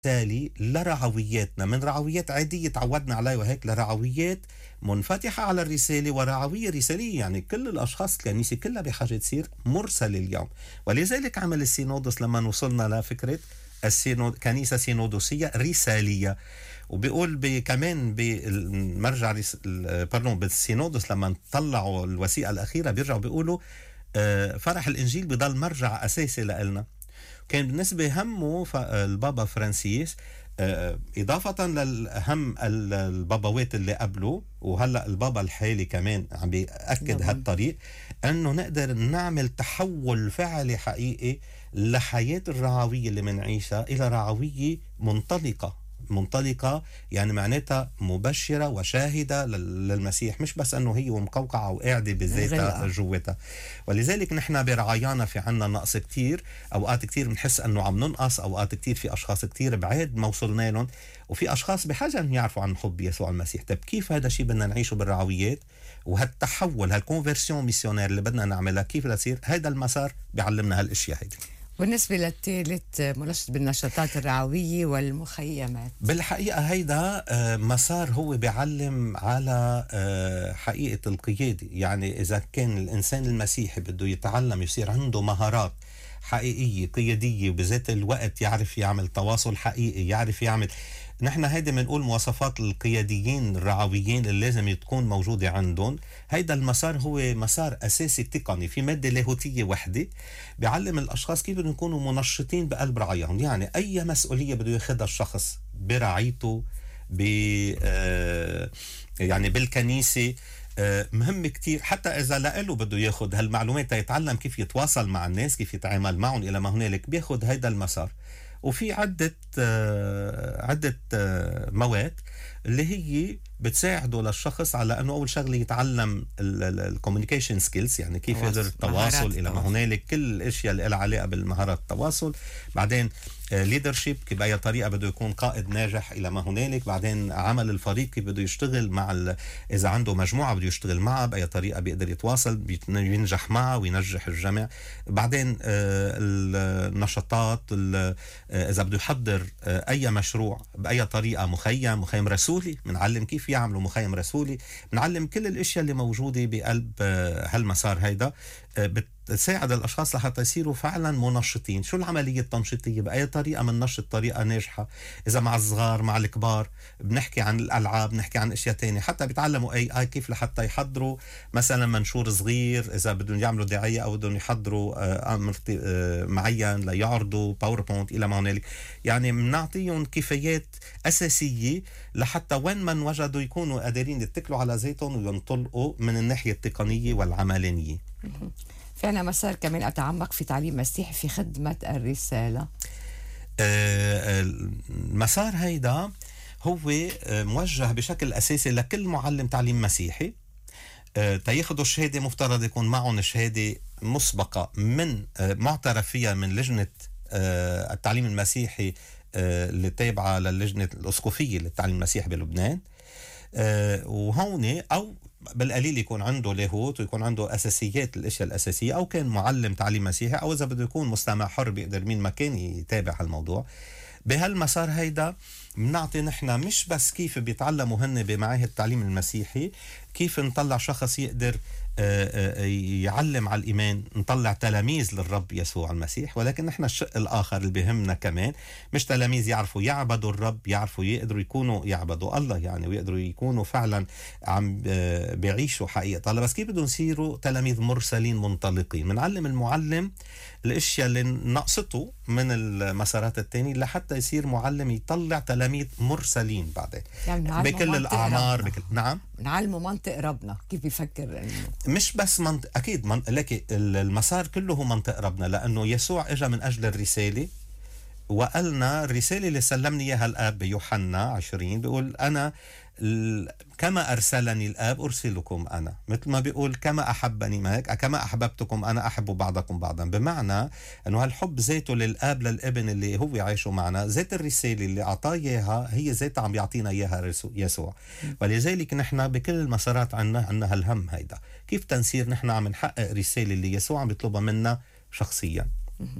تالي لرعوياتنا، من رعويات عادية تعودنا عليها وهيك لرعويات منفتحة على الرسالة ورعوية رسالية. يعني كل الأشخاص الكنيسة كلها بحاجة تصير مرسلة اليوم. ولذلك عمل السينودس لما وصلنا لفكرة كنيسة سينودوسية رسالية. وبيقول كمان بالمرجع بالسينودس لما طلعوا الوثيقة الأخيرة بيرجعوا بيقولوا فرح الإنجيل بضل مرجع أساسي لإلنا. كان بالنسبة همه البابا فرانسيس إضافة للهم الباباوات اللي قبله وهلأ البابا الحالي كمان عم بيأكد هالطريق أنه نقدر نعمل تحول فعلي حقيقي لحياة الرعوية اللي منعيشها إلى رعوية منطلقة، يعني معناتها مبشرة وشاهدة للمسيح، مش بس أنه هي مقوقعة وقاعدة بذاتها جوتها. ولذلك نحن برعايانا في عنا نقص كتير، أوقات كتير بنحس أنه عم ننقص، أوقات كتير في أشخاص كتير بعيد ما وصلنا لهم، وفي أشخاص بحاجة أن يعرفوا عن حب يسوع المسيح. طيب كيف هذا الشيء بدنا نعيشه بالرعويات؟ وهالتحول هالكونفرسيون ميسيونير اللي بدنا نعملها كيف لتصير؟ هذا المسار بيعلمنا هالاشياء هيدي. بالنسبة للثالث منشط بالنشاطات الرعوية والمخيمات، بالحقيقة هيدا مسار هو بيعلم على حقيقة القيادة. يعني إذا كان الإنسان المسيحي بده يتعلم يصير عنده مهارات حقيقية قيادية وبذات الوقت يعرف يعمل تواصل حقيقي، يعرف يعمل، نحن هيدا بنقول مواصفات القياديين الرعويين اللي لازم تكون موجودة عندهم. هيدا المسار هو مسار أساسي تقني، في مادة لاهوتية وحدة بيعلم الأشخاص كيف بدهم يكونوا منشطين بقلب رعاياهم. يعني أي مسؤولية بده ياخدها الشخص برعايته يعني بالكنيسة مهم كتير، حتى إذا لقله بده ياخد هالمعلومات يتعلم كيف يتواصل مع الناس، كيف يتعامل معهم إلى ما هنالك، بياخد هيدا المسار. وفي عدة مواد اللي هي بتساعده للشخص على أنه أول شغلة يتعلم الكوميونيكيشن سكيلز، يعني كيف يقدر التواصل إلى ما هنالك، كل الأشياء اللي لها علاقة بالمهارات التواصل. بعدين ليدرشيب، كيف بأي طريقة بده يكون قائد ناجح إلى ما هنالك. بعدين عمل الفريق، كيف بده يشتغل مع إذا عنده مجموعة بده يشتغل معها بأي طريقة بيقدر يتواصل ينجح معها وينجح الجميع. بعدين النشاطات، إذا بده يحضر أي مشروع بأي طريقة، مخيم رسولي، بنعلم كيف يعملوا مخيم رسولي، بنعلم كل الأشياء اللي موجودة بقلب هالمسار هيدا بتساعد الأشخاص لحتى يصيروا فعلا منشطين. شو العملية التنشيطية؟ بأي طريقة مننشط طريقة ناجحة، إذا مع الصغار مع الكبار، بنحكي عن الألعاب، بنحكي عن أشياء تانية، حتى بيتعلموا AI كيف لحتى يحضروا مثلا منشور صغير إذا بدهم يعملوا دعاية أو بدهم يحضروا أمر معين ليعرضوا باوربوينت إلى ما هنالك. يعني بنعطيهم كفايات أساسية لحتى وين من وجدوا يكونوا قادرين يتكلوا على ذاتهم وينطلقوا من الناحية التقنية والعملانية. فعنا مسار كمان أتعمق في تعليم مسيحي في خدمة الرسالة. المسار هيدا هو موجه بشكل أساسي لكل معلم تعليم مسيحي. تياخدوا الشهادة مفترض يكون معهم شهادة مسبقة من معترف فيها من لجنة التعليم المسيحي اللي تابعة للجنة الأسقفية للتعليم المسيحي بلبنان. وهون أو بالقليل يكون عنده لاهوت ويكون عنده أساسيات الأشياء الأساسية، أو كان معلم تعليم مسيحي، أو إذا بده يكون مستمع حر بيقدر مين ما كان يتابع هالموضوع. بهالمسار هيدا بنعطي نحن مش بس كيف بيتعلموا هن بمعاهد التعليم المسيحي كيف نطلع شخص يقدر يعلم على الإيمان، نطلع تلاميذ للرب يسوع المسيح، ولكن نحن الشق الآخر اللي بهمنا كمان مش تلاميذ يعرفوا يعبدوا الرب، يعرفوا يقدروا يكونوا يعبدوا الله يعني، ويقدروا يكونوا فعلا عم بيعيشوا حقيقة الله، بس كيف بدهم يصيروا تلاميذ مرسلين منطلقين. منعلم المعلم الاشياء اللي نقصته من المسارات التانية لحتى يصير معلم يطلع تلاميذ مرسلين بعدين يعني بكل الأعمار نعم نعلمه منطق ربنا كيف بيفكر مش بس منطق، أكيد لكن المسار كله هو منطق ربنا، لأنه يسوع إجا من أجل الرسالة وقالنا الرسالة اللي سلمني إياها الآب بيوحنا 20 بيقول أنا كما أرسلني الآب أرسلكم أنا، مثل ما بيقول كما أحبني ماك كما أحببتكم أنا أحب بعضكم بعضا، بمعنى أنه هالحب ذاته للآب للابن اللي هو عايشه معنا، ذات الرسالة اللي أعطاه إياها هي ذاتها عم يعطينا إياها يسوع. ولذلك نحن بكل المسارات عنا هالهم هيدا كيف تنسير نحن عم نحقق رسالة اللي يسوع عم يطلبها منا شخصيا.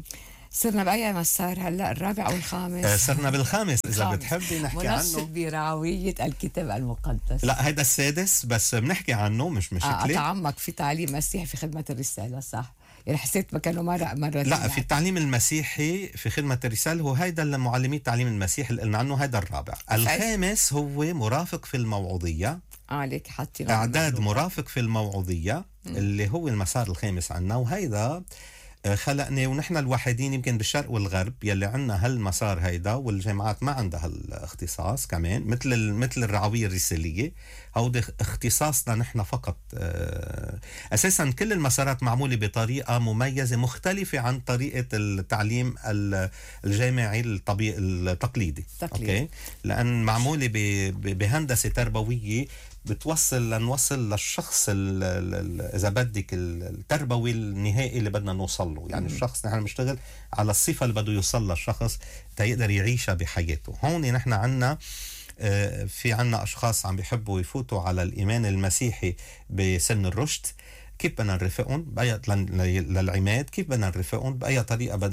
صرنا بأي مسار هلا، الرابع أو الخامس؟ صرنا بالخامس إذا الخامس. بتحبي نحكي منصب عنه. برعوية الكتاب المقدس. لا هيدا السادس، بس بنحكي عنه مش مشكلة. أتعمق في تعليم مسيحي في خدمة الرسالة، صح؟ يعني حسيت مكانه مرة لا، في التعليم المسيحي في خدمة الرسالة هو هيدا اللي معلمي التعليم المسيحي اللي قلنا عنه، هيدا الرابع. الخامس هو مرافق في الموعظية. ليك حاطين إعداد مرافق في الموعظية اللي هو المسار الخامس عنا، وهيدا خلقنا ونحن الوحيدين يمكن بالشرق والغرب يلي عنا هالمسار هيدا، والجامعات ما عندها هالاختصاص كمان، مثل الرعوية الرسالية. هودي اختصاصنا نحن فقط. اساسا كل المسارات معمولة بطريقة مميزة مختلفة عن طريقة التعليم الجامعي التقليدي. اوكي، لان معمولة بهندسة تربوية لنوصل للشخص اذا بدك التربوي النهائي اللي بدنا نوصل له. يعني الشخص نحن بنشتغل على الصفة اللي بده يوصل لها الشخص تيقدر يعيشها بحياته. هون نحن عنا في عنا أشخاص عم بيحبوا يفوتوا على الإيمان المسيحي بسن الرشد. كيف بدنا نرفقهم للعماد؟ كيف بدنا نرفقهم؟ بأي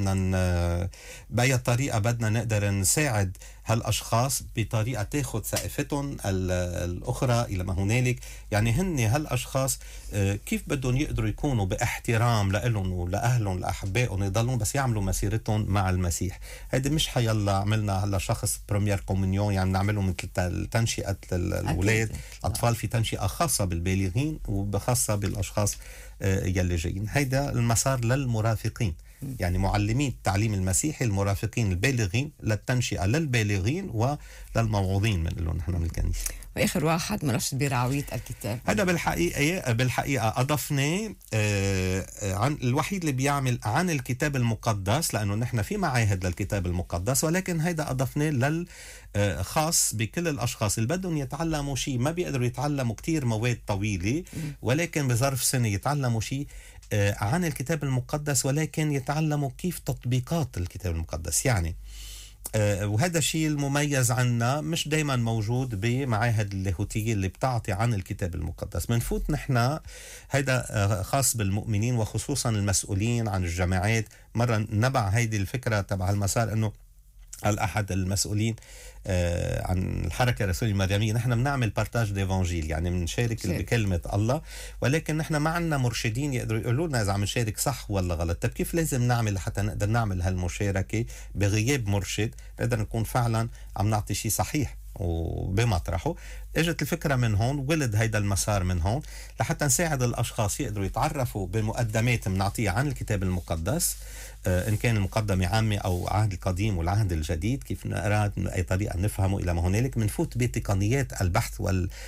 طريقة بدنا نقدر نساعد هالأشخاص بطريقة تاخد ثقافتهم الأخرى إلى ما هنالك. يعني هن هالأشخاص كيف بدهم يقدروا يكونوا باحترام لهم ولأهلهم لأحبائهم، يضلون بس يعملوا مسيرتهم مع المسيح. هيدي مش حيلا عملنا هلا شخص بروميير كومونيون، يعني نعمله مثل تنشئة الأولاد الأطفال في تنشئة خاصة بالبالغين وخاصة بالأشخاص يلي جايين. هيدا المسار للمرافقين، يعني معلمي التعليم المسيحي المرافقين البالغين للتنشئة للبالغين وللموعوظين من لهم نحن من الكنيسة. وآخر واحد منشد برعوية الكتاب. هذا بالحقيقة أضفناه عن الوحيد اللي بيعمل عن الكتاب المقدس، لأنه نحن في معاهد للكتاب المقدس، ولكن هيدا أضفناه خاص بكل الأشخاص اللي بدهم يتعلموا شيء ما بيقدروا يتعلموا كتير مواد طويلة، ولكن بظرف سنة يتعلموا شيء عن الكتاب المقدس، ولكن يتعلموا كيف تطبيقات الكتاب المقدس. يعني وهذا الشيء المميز عنا مش دايما موجود بمعاهد اللاهوتية اللي بتعطي عن الكتاب المقدس. بنفوت نحن هيدا خاص بالمؤمنين وخصوصا المسؤولين عن الجامعات. مرة نبع هيدي الفكرة تبع المسار انه الأحد المسؤولين عن الحركة الرسولية المريمية، نحن بنعمل بارتاج ديفانجيل، يعني بنشارك بكلمة الله، ولكن نحن ما عنا مرشدين يقدروا يقولوا لنا إذا عم نشارك صح ولا غلط. طب كيف لازم نعمل حتى نقدر نعمل هالمشاركة بغياب مرشد نقدر نكون فعلا عم نعطي شيء صحيح وبمطرحه؟ اجت الفكرة من هون، ولد هيدا المسار من هون لحتى نساعد الأشخاص يقدروا يتعرفوا بمقدمات بنعطيها عن الكتاب المقدس، إن كان المقدمة عامة أو عهد القديم والعهد الجديد، كيف نقرأ بأي طريقة نفهمه إلى ما هنالك. منفوت بتقنيات البحث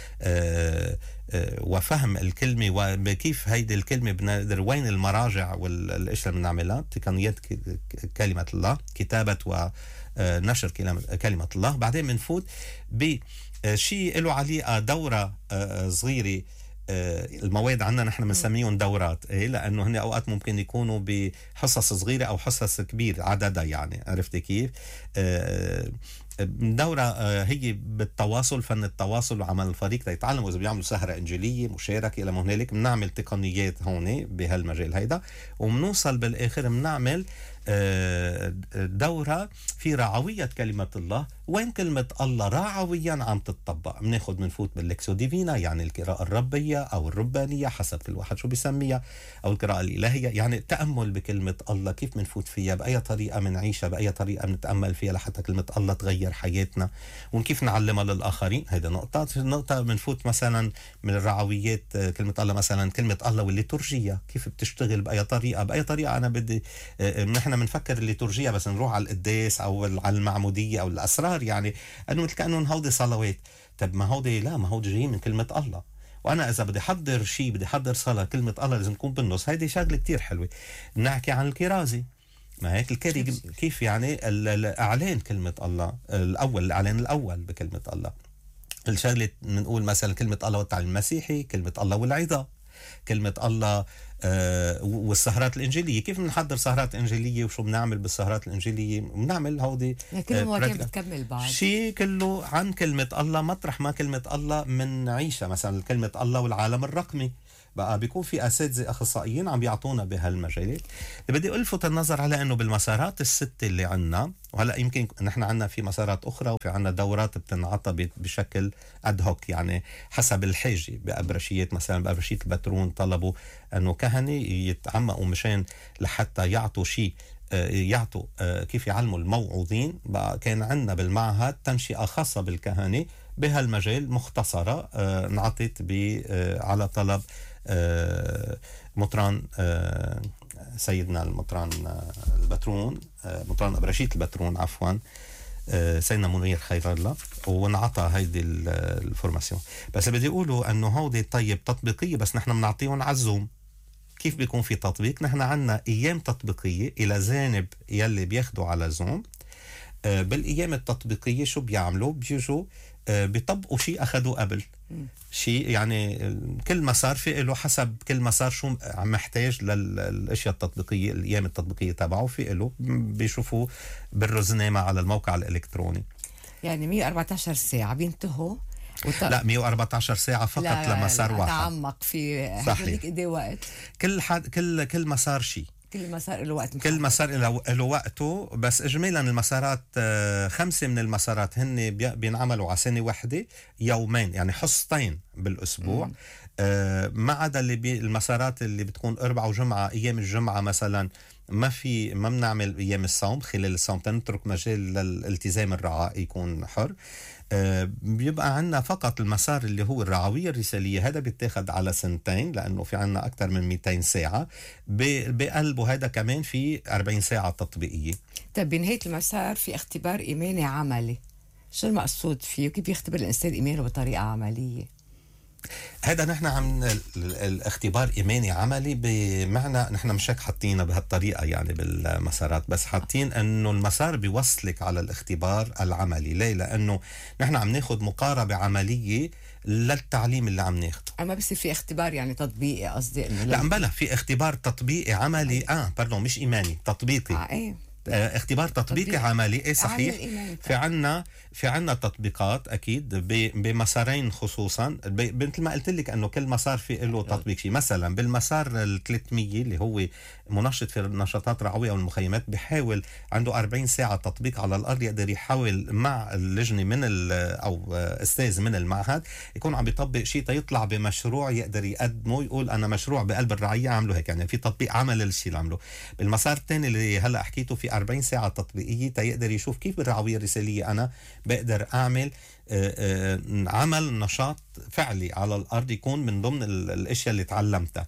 وفهم الكلمة، وكيف هيدي الكلمة بنقدر وين المراجع والأشياء اللي بنعملها، تقنيات كلمة الله، كتابة ونشر كلمة الله. بعدين منفوت بشيء له علاقة دورة صغيرة. المواد عندنا نحن بنسميهم دورات، لانه هن اوقات ممكن يكونوا بحصص صغيره او حصص كبير عددها، يعني عرفت كيف؟ دورة هي بالتواصل، فن التواصل وعمل الفريق يتعلموا. إذا بيعملوا سهرة إنجيلية مشاركة إلى ما هنالك، بنعمل تقنيات هون بهالمجال هيدا، وبنوصل بالآخر بنعمل دورة في رعوية كلمة الله، وين كلمة الله رعويا عم تتطبق. بناخد منفوت باللكسو ديفينا، يعني القراءة الربية أو الربانية حسب كل واحد شو بيسميها، أو القراءة الإلهية، يعني التأمل بكلمة الله، كيف منفوت فيها، بأي طريقة منعيشها، بأي طريقة بنتأمل فيها لحتى كلمة الله تغير حياتنا، وكيف نعلمها للآخرين. هيدا نقطة بنفوت مثلا من الرعويات كلمة الله، مثلا كلمة الله والليتورجية كيف بتشتغل، بأي طريقة أنا بدي نحن بنفكر الليتورجية بس نروح على القداس أو على المعمودية أو الأسرار، يعني أنه مثل كأنه هودي صلوات. طب ما هودي لا، ما هودي جايين من كلمة الله، وأنا إذا بدي أحضر شيء، بدي أحضر صلاة كلمة الله لازم تكون بالنص. هيدي شغلة كتير حلوة. نحكي عن الكرازة، ما هيك الكاري كيف يعني الإعلان كلمة الله الأول، الإعلان الأول بكلمة الله. الشغلة بنقول مثلا كلمة الله والتعليم المسيحي، كلمة الله والعظة، كلمة الله والسهرات الإنجيلية. كيف بنحضر سهرات إنجيلية وشو بنعمل بالسهرات الإنجيلية؟ بنعمل هودي كل مواضيع بتكمل بعض، شيء كله عن كلمة الله، مطرح ما كلمة الله من عيشة. مثلا كلمة الله والعالم الرقمي، بقى بيكون في اساتذه اخصائيين عم بيعطونا بهالمجالات. بدي الفت النظر على انه بالمسارات السته اللي عندنا، وهلا يمكن نحن عندنا في مسارات اخرى وفي عندنا دورات بتنعطى بشكل اد هوك، يعني حسب الحاجه. بابرشيات مثلا بابرشيه البترون طلبوا انه كهنه يتعمقوا مشان لحتى يعطوا شيء، يعطوا كيف يعلموا الموعوظين. بقى كان عندنا بالمعهد تنشئة خاصة بالكهنة بهالمجال مختصرة، انعطت على طلب مطران سيدنا المطران البترون، مطران أبرشية البترون عفوا، سيدنا منير خير الله، ونعطى هيدي الفورماسيون. بس بدي أقولوا أنه هودي طيب تطبيقية، بس نحن بنعطيهم على الزوم. كيف بيكون في تطبيق؟ نحن عنا أيام تطبيقية إلى جانب يلي بياخدوا على زوم. بالأيام التطبيقية شو بيعملوا؟ بيجوا بيطبقوا شيء أخذوا قبل شيء، يعني كل مسار في له حسب كل مسار شو محتاج للأشياء التطبيقية. الأيام التطبيقية تبعه في له بيشوفوا بالرزنامة على الموقع الإلكتروني. يعني 114 ساعة بينتهوا لا 114 ساعة فقط لمسار واحد. تعمق في صحيح. قد وقت كل مسار شيء، كل مسار له وقت، كل مسار له وقته. بس اجمالا المسارات 5 من المسارات هن بينعملوا على سنة واحدة، يومين يعني حصتين بالاسبوع. ما عدا المسارات اللي بتكون 4 وجمعة. ايام الجمعة مثلا ما بنعمل ايام الصوم، خلال الصوم تنترك مجال للالتزام الرعاء يكون حر. بيبقى عنا فقط المسار اللي هو الرعوية الرسالية، هذا بيتاخد على 2 لأنه في عنا أكثر من 200 ساعة بقلبه. هذا كمان في 40 ساعة تطبيقية. طيب بنهاية المسار في اختبار إيماني عملي، شو المقصود فيه وكيف يختبر الإنسان إيمانه بطريقة عملية؟ هذا نحن عم الاختبار إيماني عملي، بمعنى نحن مش هيك حاطينه بهالطريقة يعني بالمسارات، بس حاطين انه المسار بيوصلك على الاختبار العملي. ليه؟ لانه نحن عم ناخد مقاربة عملية للتعليم اللي عم ناخده. ما بصير في اختبار يعني تطبيقي، قصدي انه لا بلا في اختبار تطبيقي عملي. باردون مش إيماني، تطبيقي. ايه اختبار تطبيقي عملي. ايه صحيح. في عنا تطبيقات اكيد بمسارين خصوصا. مثل ما قلت لك انه كل مسار في له تطبيق شيء. مثلا بالمسار ال 300 اللي هو منشط في النشاطات الرعويه والمخيمات، بيحاول عنده 40 ساعه تطبيق على الارض، يقدر يحاول مع اللجنه من او استاذ من المعهد يكون عم بيطبق شيء تيطلع بمشروع يقدر يقدمه، يقول انا مشروع بقلب الرعيه عمله هيك. يعني في تطبيق عمل للشيء اللي عمله. بالمسار الثاني اللي هلا حكيته في 40 ساعة تطبيقية تيقدر يشوف كيف بالرعوية الرسالية أنا بقدر أعمل عمل نشاط فعلي على الأرض يكون من ضمن الأشياء اللي تعلمتها.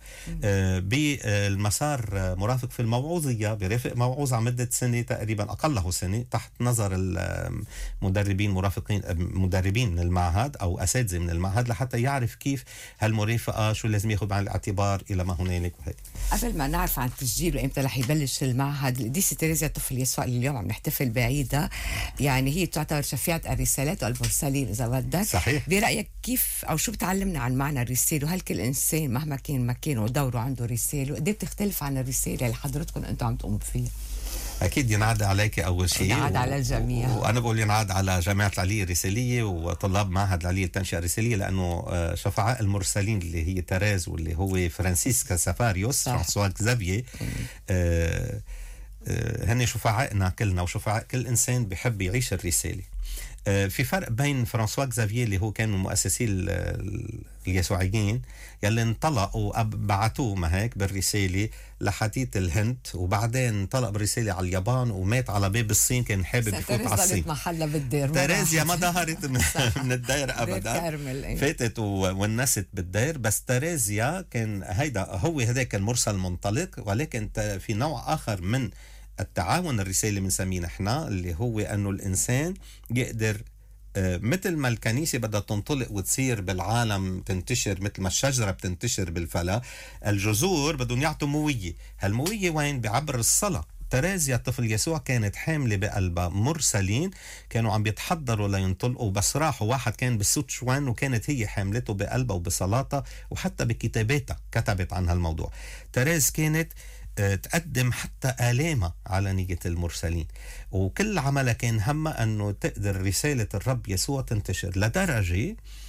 بالمسار مرافق في الموعوظية، برافق موعوظ على مدة سنة تقريبا، أقله سنة، تحت نظر المدربين مدربين من المعهد أو أساتذة من المعهد، لحتى يعرف كيف هالمرافقة شو لازم ياخذ بعين الاعتبار إلى ما هنالك. وهيك قبل ما نعرف عن تسجيل وإمتى رح يبلش المعهد، القديسة تيريزيا طفل يسوع اللي اليوم عم نحتفل بعيدها، يعني هي تعتبر شفيعة الرسالات والمرسلين إذا بدك. صحيح. برأيك كيف أو شو بتعلمنا عن معنى الرسالة؟ وهل كل إنسان مهما كان مكانه ودوره عنده رسالة؟ وقد بتختلف عن الرسالة اللي حضرتكم أنتم عم تقوموا فيها؟ أكيد ينعاد عليك أول شيء. ينعاد على الجميع. وأنا بقول ينعاد على جامعة العلية الرسالية وطلاب معهد العلية للتنشئة الرسالية، لأنه شفعاء المرسلين اللي هي تيريز واللي هو فرانسيسكا سافاريوس فرانسوا كزافيي، هن شفعائنا كلنا وشفعاء كل إنسان بيحب يعيش الرسالة. في فرق بين فرانسوا كزافيي اللي هو كان من مؤسسي اليسوعيين يلي انطلقوا بعثوه ما هيك بالرسالة لحديث الهند، وبعدين انطلق بالرسالة على اليابان ومات على باب الصين، كان حابب يفوت على الصين. محلها بالدير. تيريزيا ما ظهرت من الدير ابدا، فاتت ونست بالدير. بس تيريزيا كان هذا كان مرسل منطلق، ولكن في نوع اخر من التعاون الرسالي بنسميه نحن، اللي هو انه الانسان يقدر مثل ما الكنيسة بدها تنطلق وتصير بالعالم تنتشر مثل ما الشجرة بتنتشر بالفلا، الجذور بدهم يعطوا موية. هالموية وين؟ بعبر الصلاة. تيريزيا طفل يسوع كانت حاملة بقلبها مرسلين كانوا عم بيتحضروا لينطلقوا، بس راحوا واحد كان بالسوتشوان وكانت هي حاملته بقلبها وبصلاتها وحتى بكتاباتها كتبت عن هالموضوع. تيريز كانت تقدم حتى آلامة على نية المرسلين، وكل عملها كان همها أنه تقدر رسالة الرب يسوع تنتشر، لدرجة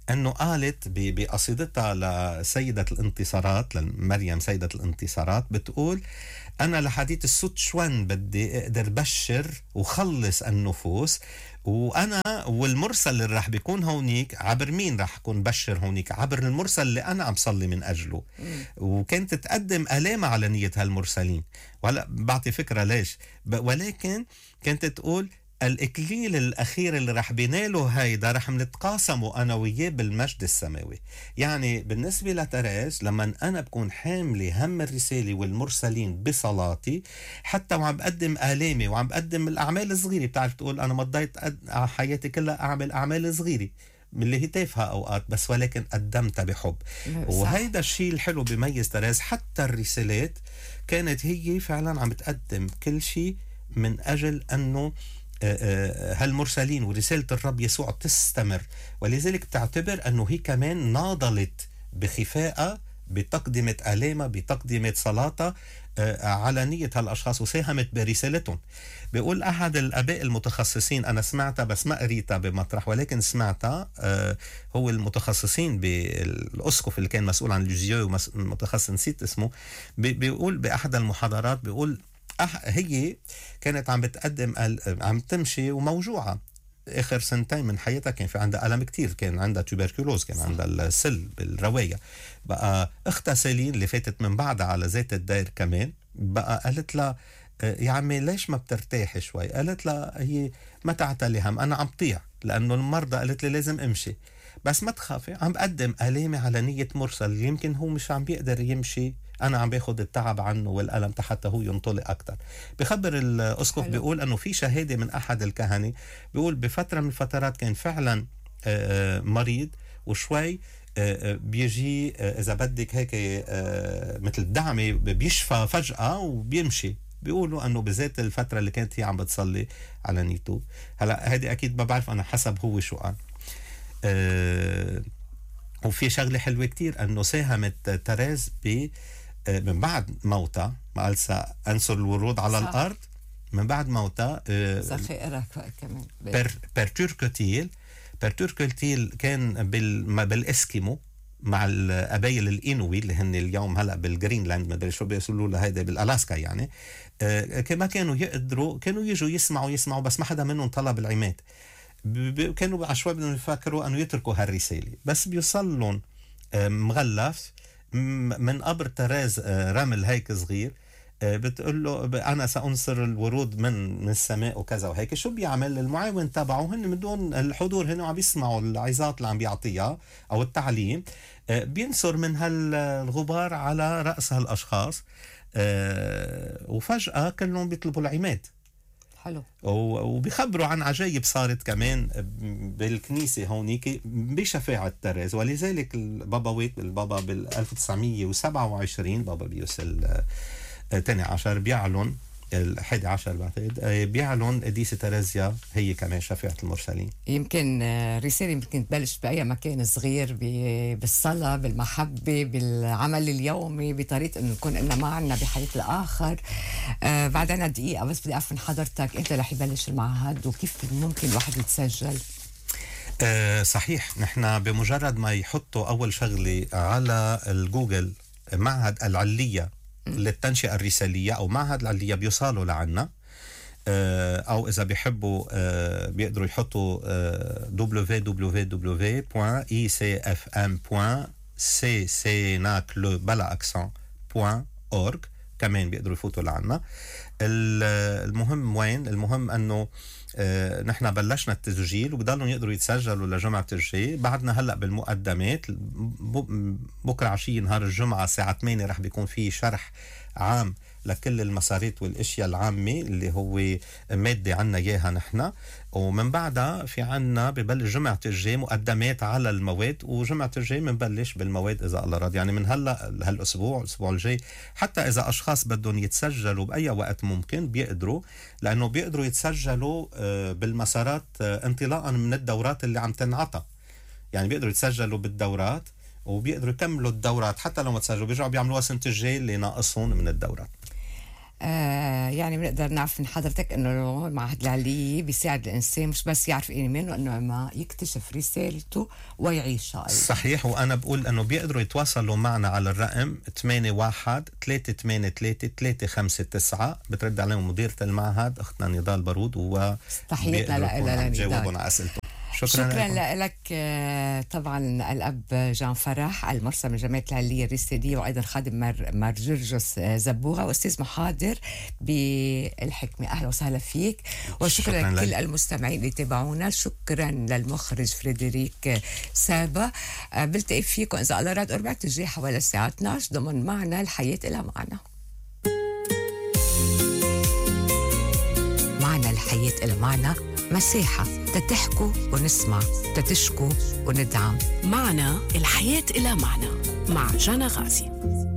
أنه قالت بقصيدتها لسيدة الانتصارات، لمريم سيدة الانتصارات، بتقول: أنا لحديث الست شوان بدي أقدر بشر وخلص النفوس، وأنا والمرسل اللي راح بيكون هونيك عبر مين راح أكون بشر هونيك؟ عبر المرسل اللي أنا عم صلي من أجله. وكانت تقدم ألامة على نية هالمرسلين، وهلا بعطي فكرة ليش. ولكن كانت تقول: الإكليل الأخير اللي رح بيناله هيدا رح منتقاسمه أنا وياه بالمجد السماوي. يعني بالنسبة لتريز، لما أنا بكون حاملة هم الرسالة والمرسلين بصلاتي، حتى وعم بقدم آلامي وعم بقدم الأعمال الصغيرة، بتعرف تقول أنا مضيت حياتي كلها أعمل أعمال صغيرة من اللي هي تافهة أوقات، بس ولكن قدمتها بحب. وهيدا الشيء الحلو بيميز تريز. حتى الرسالات كانت هي فعلا عم بتقدم كل شيء من أجل أنه هالمرسلين ورسالة الرب يسوع تستمر. ولذلك تعتبر أنه هي كمان ناضلت بخفاءة بتقدمة آلامة، بتقدمة صلاتها على نية هالأشخاص، وساهمت برسالتهم. بيقول أحد الآباء المتخصصين، أنا سمعتها بس ما قريتها بمطرح ولكن سمعتها، هو المتخصصين بالأسقف اللي كان مسؤول عن الجيو ومتخصص نسيت اسمه، بيقول بأحد المحاضرات، بيقول هي كانت عم بتقدم عم تمشي وموجوعة آخر سنتين من حياتها، كان في عندها ألم كتير، كان عندها توبركلوز، كان عندها السل بالرواية. بقى أختها سيلين اللي فاتت من بعدها على ذات الدير كمان، بقى قالت لها: يا عمي ليش ما بترتاحي شوي؟ قالت لها هي: ما تعتلي هم، أنا عم طيع لأنه المرضى قالت لي لازم أمشي، بس ما تخافي، عم بقدم آلامي على نية مرسل، يمكن هو مش عم بيقدر يمشي، أنا عم باخد التعب عنه والألم حتى هو ينطلق أكتر. بخبر الأسقف بيقول أنه في شهادة من أحد الكهنة، بيقول بفترة من الفترات كان فعلا مريض، وشوي بيجي إذا بدك هيك مثل الدعمة، بيشفى فجأة وبيمشي. بيقولوا أنه بذات الفترة اللي كانت هي عم بتصلي على نيته. هلا هذه أكيد ما بعرف أنا حسب هو شو قال. وفي شغلة حلوة كتير، أنه ساهمت تريز من بعد موتها، ما قال سأنصر الورود على صح. الأرض من بعد موتها كمان بيرتوركتيل كان بالإسكيمو مع القبائل الإنوي اللي هن اليوم هلا بالجرينلاند، ما ادري شو بيقولوا له هيدا، بالالاسكا يعني. كما كانوا يقدروا، كانوا يجوا يسمعوا بس ما حدا منهم طلب العماد. كانوا عشوائي بدهم يفكروا انه يتركوا هالرساله، بس بيوصل لهم مغلف من قبر تريز، رمل هيك صغير، بتقول له انا سانصر الورود من السماء وكذا وهيك. شو بيعمل المعاون تبعه؟ هن من دون الحضور، هن عم بيسمعوا العظات اللي عم بيعطيها او التعليم، بينصر من هالغبار على راس هالاشخاص، وفجاه كلهم بيطلبوا العماد. حلو. وبيخبروا عن عجائب صارت كمان بالكنيسة هونيك بشفاعة تريز. ولذلك البابا بال 1927 بابا بيوس الثاني عشر بيعلن، الحادي عشر بعتقد، بيعلن قديسة تريزيا هي كمان شفيعة المرسلين. يمكن رسالة يمكن تبلش بأي مكان صغير، بالصلاة، بالمحبة، بالعمل اليومي، بطريقة إنه نكون إننا معنا بحياة الآخر. بعدنا دقيقة بس بدي أعرف من حضرتك، أنت رح يبلش المعهد وكيف ممكن الواحد يتسجل؟ صحيح، نحن بمجرد ما يحطوا أول شغلة على الجوجل معهد العلية للتنشئة الرسالية أو معهد العلية، بيوصلوا لعنا. أو إذا بيحبوا بيقدروا يحطوا www.icfm.ccnacle.org، كمان بيقدروا يفوتوا لعنا. المهم وين؟ المهم أنه نحن بلشنا التسجيل وبضلوا يقدروا يتسجلوا لجمعة الجاي. بعدنا هلأ بالمقدمات، بكرة عشية نهار الجمعة الساعة 8 رح بيكون في شرح عام لكل المسارات والاشياء العامة اللي هو مادة عنا اياها نحن. ومن بعدها في عنا ببلش جمعة الجاي مقدمات على المواد، وجمعة الجاي بنبلش بالمواد اذا الله رضي. يعني من هلا هالاسبوع، الاسبوع الجاي، حتى اذا اشخاص بدهم يتسجلوا باي وقت ممكن بيقدروا، لانه بيقدروا يتسجلوا بالمسارات انطلاقا من الدورات اللي عم تنعطى. يعني بيقدروا يتسجلوا بالدورات وبيقدروا يكملوا الدورات، حتى لو ما تسجلوا بيرجعوا بيعملوها سنة الجاي اللي ناقصهم من الدورات. يعني بنقدر نعرف من حضرتك انه المعهد العلية بيساعد الانسان مش بس يعرف ايمانه، انه ما يكتشف رسالته ويعيشها أيضا. صحيح، وانا بقول انه بيقدروا يتواصلوا معنا على الرقم 81-383-359. بترد عليهم مديرة المعهد اختنا نضال بارود، و تحياتنا لها جاوبوا على اسئلتهم. شكرا لك. طبعا الأب جان فرح المرسل من جامعة العلية الرسالية، وأيضا خادم مار جرجس زبوغة، وأستاذ محاضر بالحكمة. أهلا وسهلا فيك، وشكرا لكل المستمعين اللي تابعونا. شكرا للمخرج فريدريك سابا. بلتقي فيكم إذا الله راد أربعة الجاي حوالي الساعة 12 ضمن معنا الحياة إلها معنا. معنا الحياة إلها معنا، مساحة تتحكوا ونسمع، تتشكوا وندعم. معنا الحياة إلى معنى مع جانا غازي.